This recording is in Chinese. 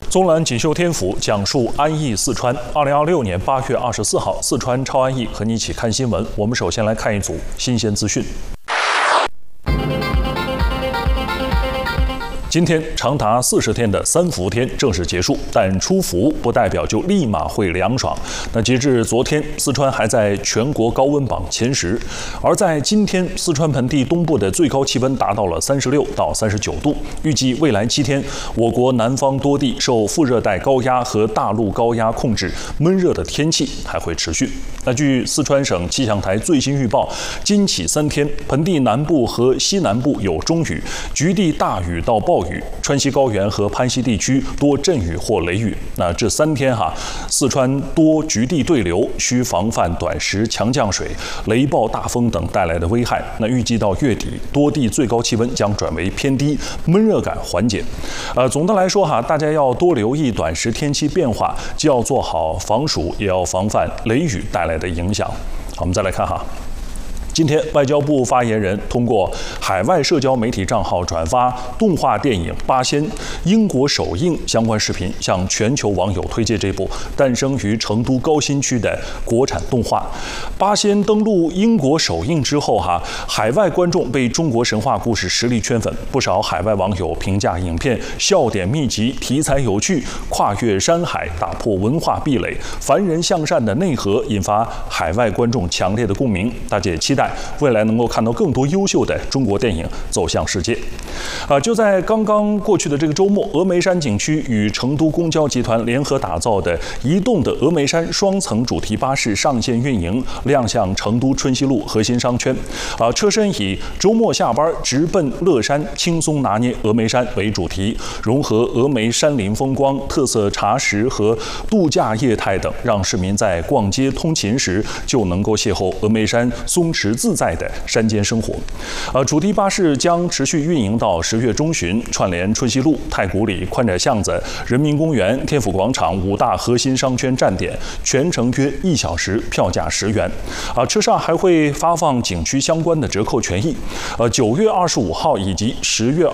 纵览锦绣天府，讲述安逸四川。2026年8月24号，四川超安逸和你一起看新闻。我们首先来看一组新鲜资讯。今天长达40天的三伏天正式结束，但出伏不代表就立马会凉爽。那截至昨天，四川还在全国高温榜前10，而在今天，四川盆地东部的最高气温达到了36到39度。预计未来7天，我国南方多地受副热带高压和大陆高压控制，闷热的天气还会持续。那据四川省气象台最新预报，今起3天，盆地南部和西南部有中雨，局地大雨到暴雨，川西高原和攀西地区多阵雨或雷雨。那这3天四川多局地对流，需防范短时强降水、雷暴大风等带来的危害。那预计到月底，多地最高气温将转为偏低，闷热感缓解。总的来说大家要多留意短时天气变化，既要做好防暑，也要防范雷雨带来的影响。好，我们再来看今天，外交部发言人通过海外社交媒体账号转发动画电影《八仙》英国首映相关视频，向全球网友推荐这部诞生于成都高新区的国产动画。八仙登陆英国首映之后海外观众被中国神话故事实力圈粉，不少海外网友评价影片笑点密集，题材有趣，跨越山海，打破文化壁垒，凡人向善的内核，引发海外观众强烈的共鸣。大家也期待未来能够看到更多优秀的中国电影走向世界。就在刚刚过去的这个周末，峨眉山景区与成都公交集团联合打造的移动的峨眉山双层主题巴士上线运营，亮相成都春熙路核心商圈。车身以周末下班直奔乐山，轻松拿捏峨眉山为主题，融合峨眉山林风光、特色茶食和度假业态等，让市民在逛街通勤时就能够邂逅峨眉山松弛自在的山间生活。主题巴士将持续运营到10月中旬，串联春熙路、太古里、宽窄巷子、人民公园、天府广场5大核心商圈站点，全程约1小时，票价10元。车上还会发放景区相关的折扣权益。9月25号以及10月